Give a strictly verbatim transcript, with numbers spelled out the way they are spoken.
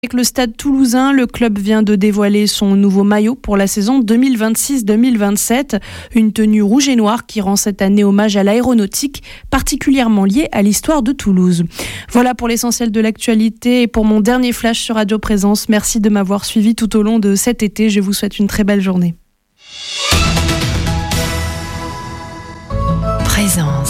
Avec le Stade Toulousain, le club vient de dévoiler son nouveau maillot pour la saison deux mille vingt-six deux mille vingt-sept. Une tenue rouge et noire qui rend cette année hommage à l'aéronautique, particulièrement liée à l'histoire de Toulouse. Voilà pour l'essentiel de l'actualité et pour mon dernier flash sur Radio Présence. Merci de m'avoir suivi tout au long de cet été. Je vous souhaite une très belle journée. Présence.